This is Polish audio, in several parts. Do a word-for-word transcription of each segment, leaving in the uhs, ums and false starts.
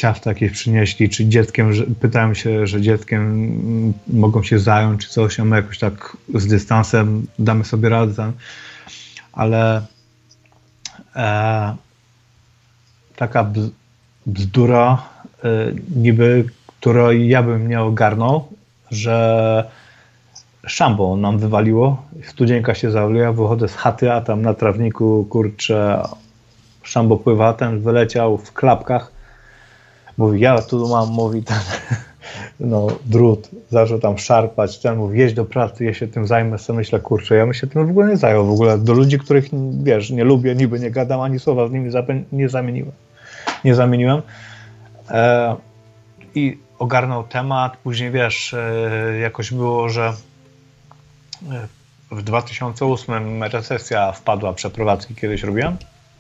ciasta jakieś przynieśli, czy dzieckiem, że, pytałem się, że dzieckiem mogą się zająć, czy coś, a my jakoś tak z dystansem damy sobie radę, ale e, taka bzdura e, niby, którą ja bym nie ogarnął, że szambo nam wywaliło, studzienka się zawaliła, wychodzę z chaty, a tam na trawniku, kurczę, szambo pływa, ten wyleciał w klapkach. Mówi, ja tu mam, mówi ten, no, drut, zaczął tam szarpać, ten mówi, jedź do pracy, ja się tym zajmę, sobie myślę, kurczę, ja bym się tym w ogóle nie zajął, w ogóle do ludzi, których, wiesz, nie lubię, niby nie gadam, ani słowa z nimi nie zamieniłem. Nie zamieniłem. E, I ogarnął temat, później, wiesz, e, jakoś było, że w dwa tysiące ósmym recesja wpadła, przeprowadzki kiedyś robiłem.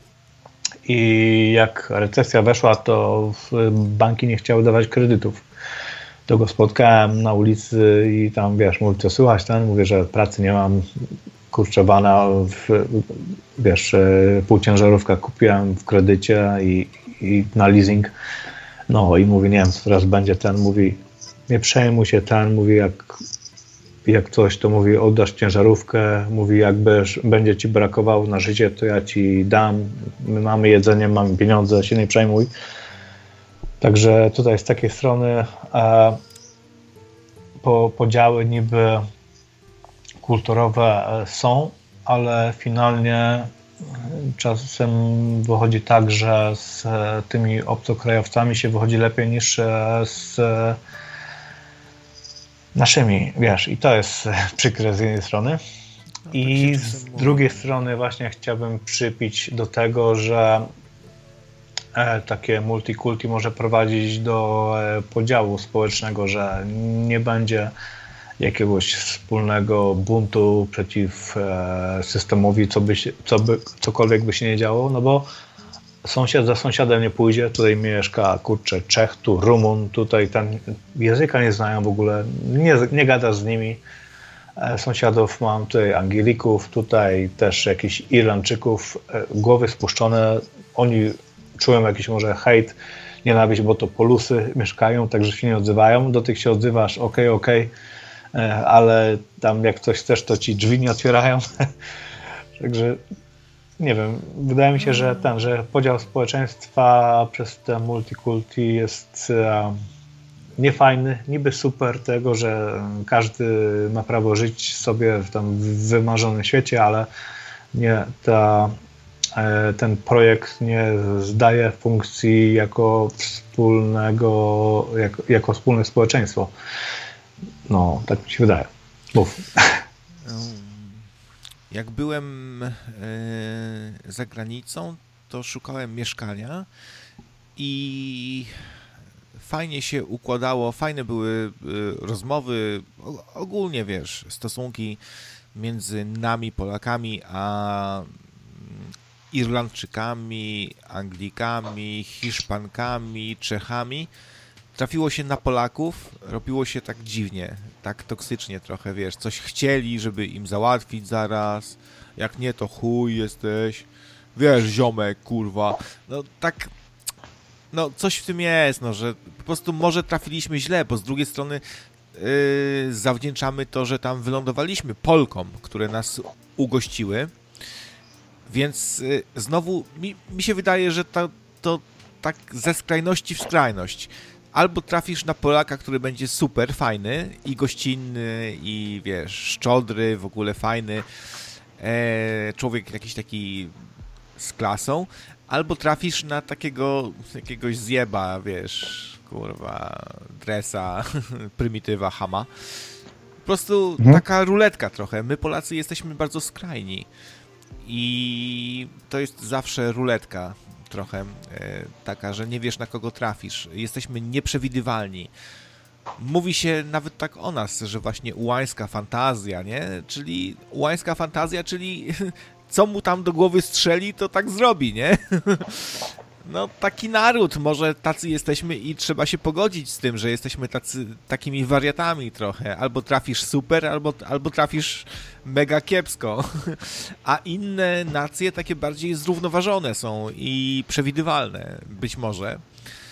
I jak recesja weszła, to banki nie chciały dawać kredytów. To go spotkałem na ulicy i tam, wiesz, mówi, co słychać, ten, mówię, że pracy nie mam, kurczę, bana, w, wiesz, półciężarówkę kupiłem w kredycie i, i na leasing. No i mówi, nie wiem, co teraz będzie, ten mówi, nie przejmuj się, ten mówi, jak jak coś, to mówi, oddasz ciężarówkę, mówi, jak będzie ci brakowało na życie, to ja ci dam, my mamy jedzenie, mamy pieniądze, się nie przejmuj. Także tutaj z takiej strony e, po, podziały niby kulturowe są, ale finalnie czasem wychodzi tak, że z tymi obcokrajowcami się wychodzi lepiej niż z naszymi, wiesz, i to jest przykre z jednej strony. No, I z drugiej mówię. strony właśnie chciałbym przypić do tego, że e, takie multikulti może prowadzić do e, podziału społecznego, że nie będzie jakiegoś wspólnego buntu przeciw e, systemowi, co by się, co by, cokolwiek by się nie działo, no bo sąsiad za sąsiadem nie pójdzie, tutaj mieszka, kurczę, Czech, tu Rumun, tutaj ten języka nie znają w ogóle, nie, nie gada z nimi. E, sąsiadów mam tutaj Anglików, tutaj też jakichś Irlandczyków, e, głowy spuszczone, oni czują jakiś może hejt, nienawiść, bo to polusy mieszkają, także się nie odzywają, do tych się odzywasz, okej, okay, okej, okay, e, ale tam jak coś chcesz, to ci drzwi nie otwierają, także nie wiem, wydaje mi się, że ten, że podział społeczeństwa przez te multikulti jest um, niefajny, niby super tego, że każdy ma prawo żyć sobie w tam wymarzonym świecie, ale nie, ta, e, ten projekt nie zdaje funkcji jako wspólnego, jako, jako wspólne społeczeństwo. No, tak mi się wydaje. Mów. Jak byłem e, za granicą, to szukałem mieszkania i fajnie się układało, fajne były e, rozmowy, o, ogólnie wiesz, stosunki między nami, Polakami, a Irlandczykami, Anglikami, Hiszpankami, Czechami. Trafiło się na Polaków, robiło się tak dziwnie, tak toksycznie trochę, wiesz, coś chcieli, żeby im załatwić zaraz, jak nie, to chuj jesteś, wiesz, ziomek, kurwa, no tak, no coś w tym jest, no, że po prostu może trafiliśmy źle, bo z drugiej strony yy, zawdzięczamy to, że tam wylądowaliśmy Polkom, które nas ugościły, więc yy, znowu mi, mi się wydaje, że to, to tak ze skrajności w skrajność. Albo trafisz na Polaka, który będzie super fajny i gościnny i wiesz, szczodry, w ogóle fajny, e, człowiek jakiś taki z klasą, albo trafisz na takiego jakiegoś zjeba, wiesz, kurwa, dresa, prymitywa, chama. Po prostu mhm. taka ruletka trochę. My Polacy jesteśmy bardzo skrajni i to jest zawsze ruletka. Trochę e, taka, że nie wiesz, na kogo trafisz. Jesteśmy nieprzewidywalni. Mówi się nawet tak o nas, że właśnie ułańska fantazja, nie? Czyli ułańska fantazja, czyli co mu tam do głowy strzeli, to tak zrobi, nie? No taki naród, może tacy jesteśmy i trzeba się pogodzić z tym, że jesteśmy tacy, takimi wariatami trochę. Albo trafisz super, albo, albo trafisz mega kiepsko. A inne nacje takie bardziej zrównoważone są i przewidywalne, być może.